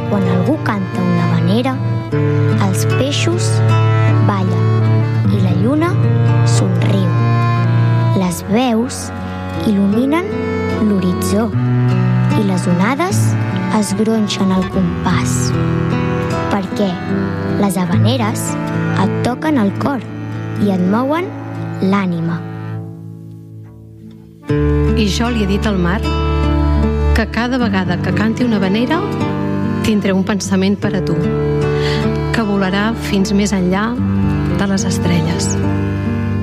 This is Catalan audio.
quan algú canta una havanera, els peixos ballen i la lluna somriu. Les veus il·luminen l'horitzó i les onades es gronxen al compàs, perquè les havaneres et toquen el cor i et mouen l'ànima. I jo li he dit al mar que cada vegada que canti una havanera tindré un pensament per a tu, que volarà fins més enllà de les estrelles.